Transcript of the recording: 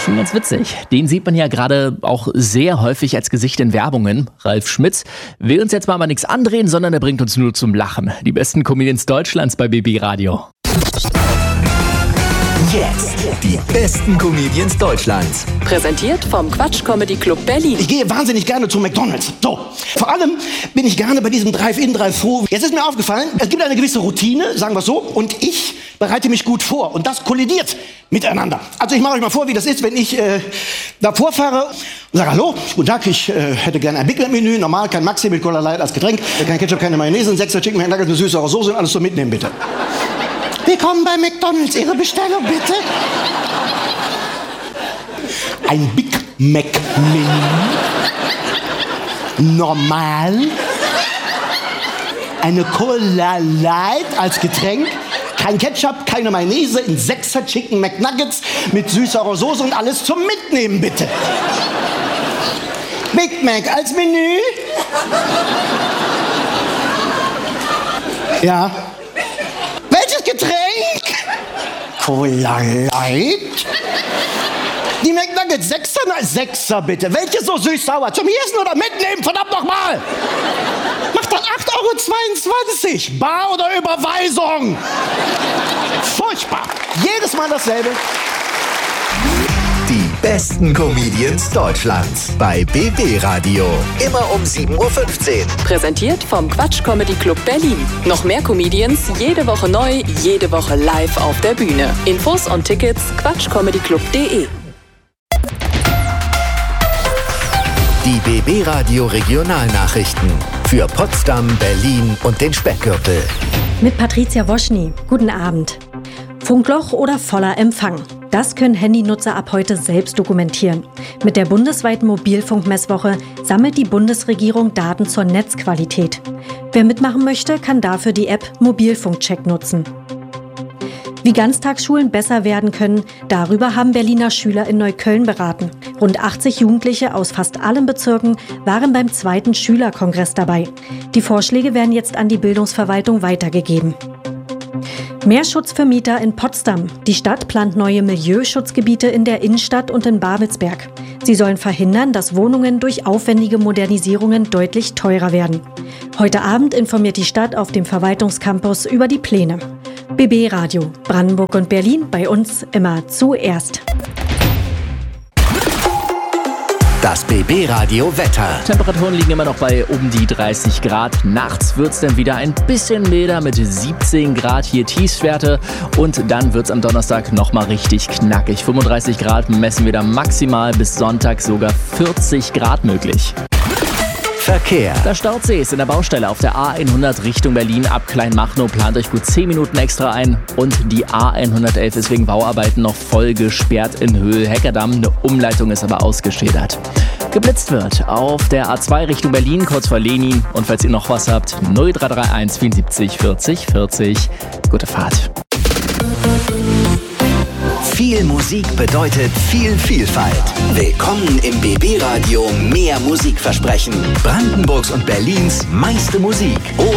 Schon ganz witzig. Den sieht man ja gerade auch sehr häufig als Gesicht in Werbungen. Ralf Schmitz will uns jetzt mal aber nichts andrehen, sondern er bringt uns nur zum Lachen. Die besten Comedians Deutschlands bei BB Radio. Jetzt die besten Comedians Deutschlands. Präsentiert vom Quatsch Comedy Club Berlin. Ich gehe wahnsinnig gerne zu McDonald's. So. Vor allem bin ich gerne bei diesem Drive-In, Drive-Thru. Jetzt ist mir aufgefallen, es gibt eine gewisse Routine, sagen wir so, und ich bereite mich gut vor. Und das kollidiert miteinander. Also ich mache euch mal vor, wie das ist, wenn ich davor fahre und sage, hallo, guten Tag, ich hätte gerne ein Big Mac-Menü, normal, kein Maxi mit Cola Light als Getränk, kein Ketchup, keine Mayonnaise, ein 6er Chicken McNuggets, eine süße Soße und alles so mitnehmen, bitte. Willkommen bei McDonald's, Ihre Bestellung bitte. Ein Big Mac-Menü. Normal. Eine Cola Light als Getränk. Kein Ketchup, keine Mayonnaise, ein 6er Chicken McNuggets mit süßer Soße und alles zum Mitnehmen, bitte. Big Mac als Menü. Ja. Welches Getränk? Cola Light? Die McNuggets, 6er bitte. Welche so süß-sauer? Zum Essen oder mitnehmen? Verdammt nochmal! Macht dann 8,22 €. Bar oder Überweisung? Furchtbar. Jedes Mal dasselbe. Die besten Comedians Deutschlands bei BB Radio. Immer um 7:15 Uhr. Präsentiert vom Quatsch Comedy Club Berlin. Noch mehr Comedians, jede Woche neu, jede Woche live auf der Bühne. Infos und Tickets quatschcomedyclub.de. Die BB Radio Regionalnachrichten für Potsdam, Berlin und den Speckgürtel. Mit Patricia Woschny. Guten Abend. Funkloch oder voller Empfang? Das können Handynutzer ab heute selbst dokumentieren. Mit der bundesweiten Mobilfunkmesswoche sammelt die Bundesregierung Daten zur Netzqualität. Wer mitmachen möchte, kann dafür die App Mobilfunkcheck nutzen. Wie Ganztagsschulen besser werden können, darüber haben Berliner Schüler in Neukölln beraten. Rund 80 Jugendliche aus fast allen Bezirken waren beim 2. Schülerkongress dabei. Die Vorschläge werden jetzt an die Bildungsverwaltung weitergegeben. Mehr Schutz für Mieter in Potsdam. Die Stadt plant neue Milieuschutzgebiete in der Innenstadt und in Babelsberg. Sie sollen verhindern, dass Wohnungen durch aufwendige Modernisierungen deutlich teurer werden. Heute Abend informiert die Stadt auf dem Verwaltungscampus über die Pläne. BB Radio, Brandenburg und Berlin, bei uns immer zuerst. Das BB Radio Wetter. Temperaturen liegen immer noch bei um die 30 Grad. Nachts wird es dann wieder ein bisschen milder mit 17 Grad hier Tiefstwerte. Und dann wird es am Donnerstag nochmal richtig knackig. 35 Grad messen wir da maximal, bis Sonntag sogar 40 Grad möglich. Verkehr. Der Stausee ist in der Baustelle auf der A100 Richtung Berlin. Ab Kleinmachnow plant euch gut 10 Minuten extra ein. Und die A111 ist wegen Bauarbeiten noch voll gesperrt in Höhl-Heckerdamm. Eine Umleitung ist aber ausgeschildert. Geblitzt wird auf der A2 Richtung Berlin, kurz vor Lenin. Und falls ihr noch was habt, 0331 74 40 40. Gute Fahrt. Viel Musik bedeutet viel Vielfalt. Willkommen im BB Radio Mehr Musikversprechen. Brandenburgs und Berlins meiste Musik.